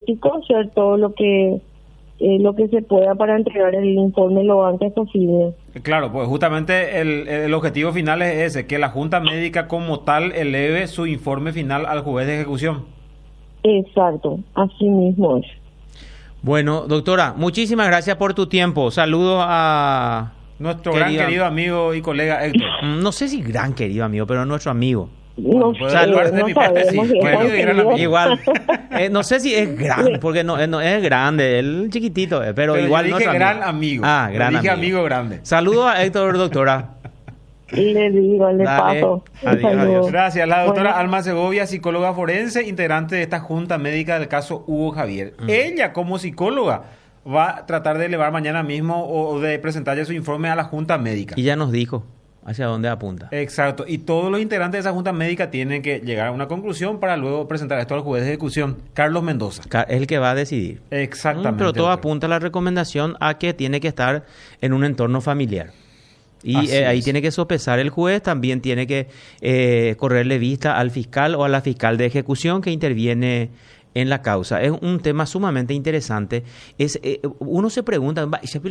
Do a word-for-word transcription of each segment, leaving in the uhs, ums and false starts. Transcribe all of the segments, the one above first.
político, hacer todo lo que eh, lo que se pueda para entregar el informe lo antes posible. Claro, pues justamente el, el objetivo final es ese, que la Junta Médica como tal eleve su informe final al juez de ejecución. Exacto, así mismo es. Bueno, doctora, muchísimas gracias por tu tiempo. Saludos a nuestro querido, gran querido amigo y colega Héctor. No sé si gran querido amigo, pero nuestro amigo. No, bueno, sé, no no mi parte, sí. Bueno, amigo. Igual, eh, no sé si es grande, porque no, no es grande, él chiquitito, eh, pero, pero igual yo dije no gran amigo. Ah, gran dije amigo. amigo grande. Saludos a Héctor, doctora. Le digo, le Dale. paso. Adiós, adiós. Gracias. La doctora Bueno. Alma Segovia, psicóloga forense, integrante de esta Junta Médica del caso Hugo Javier. Mm. Ella, como psicóloga, va a tratar de elevar mañana mismo o de presentar ya su informe a la Junta Médica. Y ya nos dijo hacia dónde apunta. Exacto. Y todos los integrantes de esa Junta Médica tienen que llegar a una conclusión para luego presentar esto al juez de ejecución, Carlos Mendoza. Es el que va a decidir. Exactamente. Pero todo apunta a la recomendación a que tiene que estar en un entorno familiar. Y eh, ahí tiene que sopesar el juez, también tiene que eh, correrle vista al fiscal o a la fiscal de ejecución que interviene en la causa. Es un tema sumamente interesante. Es eh, uno se pregunta,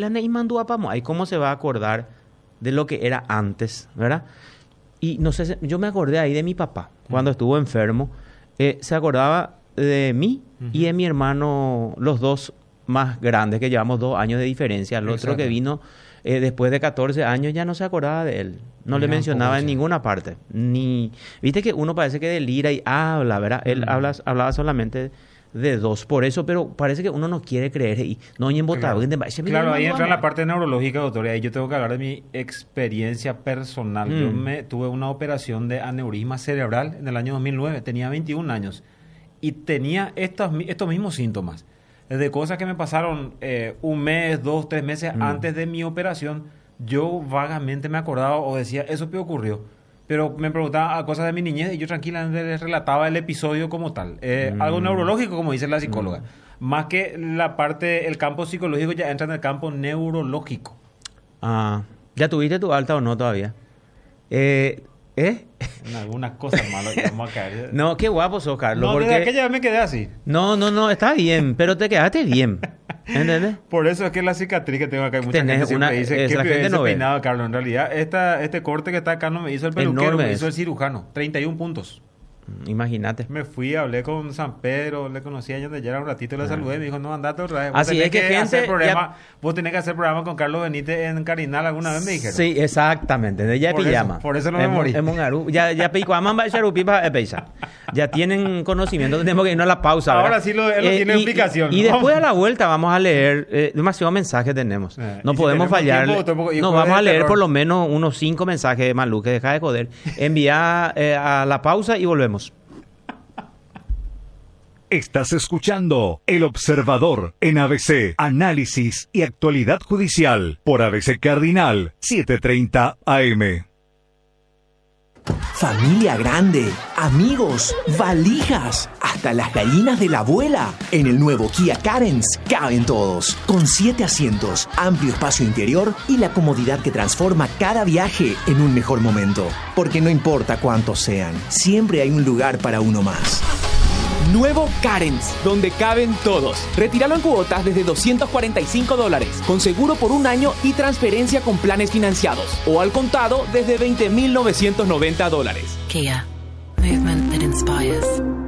¿cómo se va a acordar de lo que era antes, verdad? Y no sé, yo me acordé ahí de mi papá, cuando uh-huh. estuvo enfermo, eh, se acordaba de mí uh-huh. y de mi hermano, los dos más grandes, que llevamos dos años de diferencia. El otro que vino eh, después de catorce años ya no se acordaba de él. No Mira, le mencionaba en ninguna parte. Ni viste que uno parece que delira y habla, ¿verdad? Él uh-huh. habla, hablaba solamente de dos, por eso, pero parece que uno no quiere creer y no hay en Claro, claro ahí entra la parte neurológica, doctor, y ahí yo tengo que hablar de mi experiencia personal. Mm. Yo me tuve una operación de aneurisma cerebral en el año dos mil nueve, tenía veintiún años y tenía estos, estos mismos síntomas, de cosas que me pasaron eh, un mes, dos, tres meses mm. antes de mi operación. Yo vagamente me acordaba o decía, eso qué ocurrió. Pero me preguntaba cosas de mi niñez y yo tranquilamente les relataba el episodio como tal. Eh, mm. Algo neurológico, como dice la psicóloga. Mm. Más que la parte, el campo psicológico ya entra en el campo neurológico. Ah, ¿ya tuviste tu alta o no todavía? Eh, ¿Eh? En algunas cosas malas vamos a caer. No, qué guapo sos, Carlos. No, porque... desde aquella vez me quedé así. No, no, no, está bien, pero te quedaste bien. ¿Entendés? Por eso es que la cicatriz que tengo acá, hay mucha gente una, me dice, es, ¿qué la gente no peinado, Carlos? En realidad, esta, este corte que está acá no me hizo el peluquero, Enorme me hizo es. el cirujano. treinta y uno puntos. Imagínate. Me fui, hablé con San Pedro, le conocí a de ya un ratito, le ah. saludé, me dijo, no, andate otra vez. Así es que, que gente... Hacer programa, ya... Vos tenés que hacer programa con Carlos Benítez en Carinal, alguna vez me dijeron. Sí, exactamente, de ya por pijama. Eso, por eso no me morí. Ya, ya Ya tienen conocimiento, tenemos que irnos a la pausa. Ahora ¿verdad? sí lo, lo eh, tiene y, explicación. Y, y después a la vuelta vamos a leer, eh, demasiados mensajes tenemos. Eh, no podemos si fallar. No, vamos a leer terror. Por lo menos unos cinco mensajes de Malú, que deja de joder. Envía eh, a la pausa y volvemos. Estás escuchando El Observador en A B C, análisis y actualidad judicial por A B C Cardinal setecientos treinta A M. Familia grande, amigos, valijas, hasta las gallinas de la abuela. En el nuevo Kia Carens caben todos, con siete asientos, amplio espacio interior y la comodidad que transforma cada viaje en un mejor momento. Porque no importa cuántos sean, siempre hay un lugar para uno más. Nuevo Carens, donde caben todos. Retíralo en cuotas desde doscientos cuarenta y cinco dólares, con seguro por un año y transferencia con planes financiados. O al contado desde veinte mil novecientos noventa dólares. Kia. Movement that inspires.